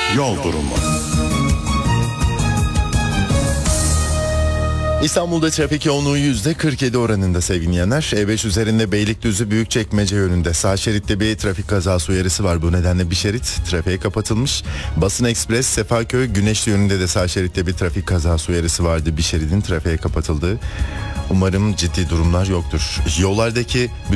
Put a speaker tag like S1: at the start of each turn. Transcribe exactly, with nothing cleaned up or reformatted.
S1: Yol durumu. İstanbul'da trafik yoğunluğu yüzde kırk yedi oranında sevgili dinleyenler. E beş üzerinde Beylikdüzü Büyükçekmece yönünde sağ şeritte bir trafik kazası uyarısı var. Bu nedenle bir şerit trafiğe kapatılmış. Basın Ekspres Sefaköy Güneşli yönünde de sağ şeritte bir trafik kazası uyarısı vardı. Bir şeridin trafiğe kapatıldığı. Umarım ciddi durumlar yoktur. Yollardaki